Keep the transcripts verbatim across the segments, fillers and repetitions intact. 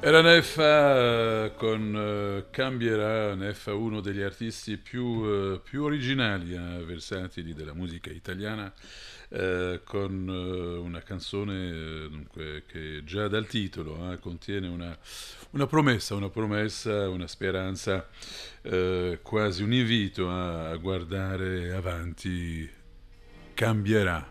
Era Neffa con eh, Cambierà, Neffa uno degli artisti più, eh, più originali e versatili della musica italiana, eh, con eh, una canzone eh, dunque, che già dal titolo eh, contiene una, una promessa, una promessa, una speranza, eh, quasi un invito a, a guardare avanti. Cambierà.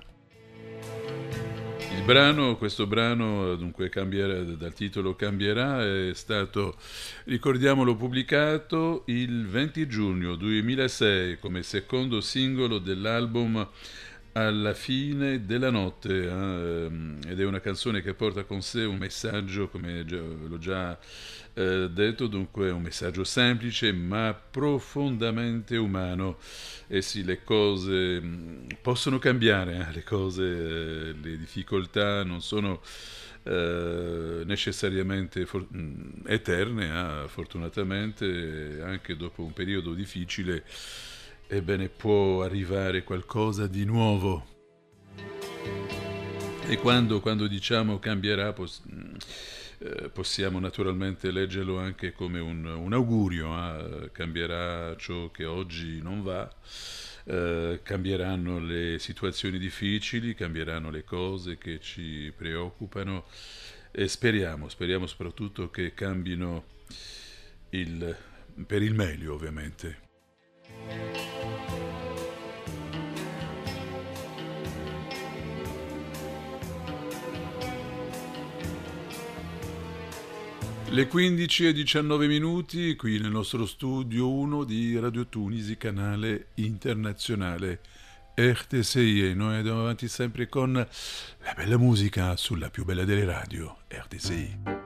Il brano, questo brano, dunque cambierà, dal titolo Cambierà, è stato, ricordiamolo, pubblicato il venti giugno duemilasei come secondo singolo dell'album Alla fine della notte, eh, ed è una canzone che porta con sé un messaggio, come già- l'ho già eh, detto, dunque un messaggio semplice ma profondamente umano. Eh sì, le cose mh, possono cambiare, eh, le cose, eh, le difficoltà non sono eh, necessariamente for- mh, eterne, ah, fortunatamente, anche dopo un periodo difficile, ebbene, può arrivare qualcosa di nuovo. E quando, quando diciamo cambierà, pos- mh, eh, possiamo naturalmente leggerlo anche come un, un augurio, ah, cambierà ciò che oggi non va, eh, cambieranno le situazioni difficili, cambieranno le cose che ci preoccupano e speriamo, speriamo soprattutto che cambino il- per il meglio, ovviamente. Le quindici e diciannove minuti qui nel nostro studio uno di Radio Tunisi, canale internazionale R T S I, e noi andiamo avanti sempre con la bella musica sulla più bella delle radio, R T S I.